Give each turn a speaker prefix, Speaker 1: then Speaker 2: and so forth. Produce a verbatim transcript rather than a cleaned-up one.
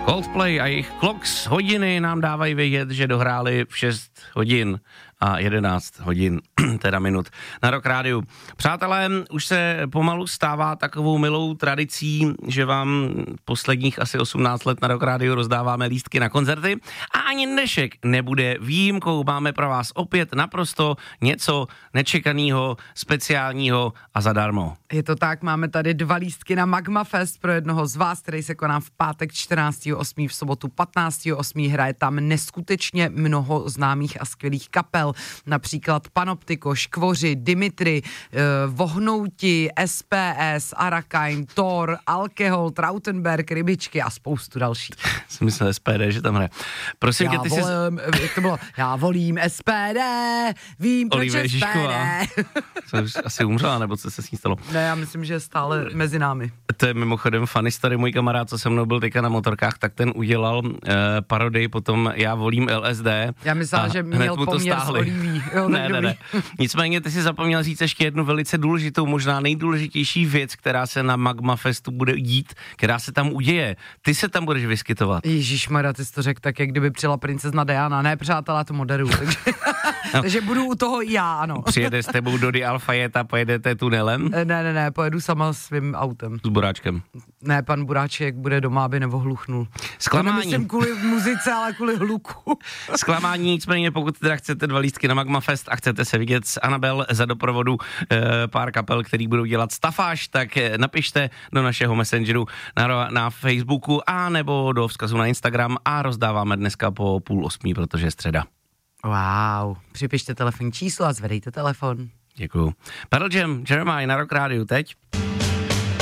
Speaker 1: Coldplay a jejich Clocks hodiny nám dávají vědět, že dohráli v šest hodin a jedenáct hodin, teda minut na Rock Rádiu. Přátelé, už se pomalu stává takovou milou tradicí, že vám posledních asi osmnáct let na Rock Rádiu rozdáváme lístky na koncerty a ani dnešek nebude výjimkou. Máme pro vás opět naprosto něco nečekaného, speciálního a zadarmo.
Speaker 2: Je to tak, máme tady dva lístky na Magma Fest pro jednoho z vás, který se koná v pátek čtrnáctého osmého v sobotu patnáctého osmého Hraje tam neskutečně mnoho známých a skvělých kapel, například Panoptiko, Škvoři, Dimitri, eh, Vohnouti, S P S, Arakain, Thor, Alkohol, Trautenberg, Rybičky a spoustu dalších.
Speaker 1: Jsem myslel S P D, že tam hraje. Prosím
Speaker 2: Já
Speaker 1: tě, ty
Speaker 2: volím,
Speaker 1: jsi...
Speaker 2: jak to bylo? Já volím S P D, vím proč
Speaker 1: Olivie
Speaker 2: S P D.
Speaker 1: Žižková. Co, už asi umřela, nebo co se s ní stalo?
Speaker 2: Ne, já myslím, že je stále mezi námi.
Speaker 1: To je mimochodem funny story, můj kamarád, co se mnou byl teďka na motorkách, tak ten udělal uh, parodii, potom Já volím L S D.
Speaker 2: Já myslela, že měl poměr s Oliví. Jo,
Speaker 1: ne, ne, ne. Nicméně ty si zapomněl říct ještě jednu velice důležitou, možná nejdůležitější věc, která se na Magma Festu bude dít, která se tam uděje. Ty se tam budeš vyskytovat.
Speaker 2: Ježišmarja, ty jsi to řekl tak, jak kdyby přijela princezna Diana. Ne, přátelé, to moderuju. Takže, no. takže budu u toho i já, ano.
Speaker 1: Přijede s tebou do Di Alfajeta, pojedete tunelem?
Speaker 2: Ne, ne, ne, pojedu sama svým autem.
Speaker 1: S Buráčkem.
Speaker 2: Ne, pan Buráček bude doma, aby nevohluchnul.
Speaker 1: Zklamání.
Speaker 2: To nemyslím kvůli muzice, ale kvůli hluku.
Speaker 1: Zklamání, nicméně pokud teda chcete dva lístky na Magma Fest a chcete se vidět s Anabel za doprovodu e, pár kapel, který budou dělat stafáž, tak e, napište do našeho messengeru na, na Facebooku a nebo do vzkazu na Instagram a rozdáváme dneska po půl osmí, protože je středa.
Speaker 2: Wow, připište telefonní číslo a zvedejte telefon.
Speaker 1: Děkuju. Pearl Jam, Jeremiah na Rock Rádiu teď.